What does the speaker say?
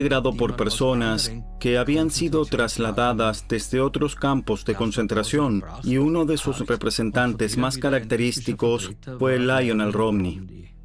integrado por personas que habían sido trasladadas desde otros campos de concentración, y uno de sus representantes más característicos fue Lionel Romney.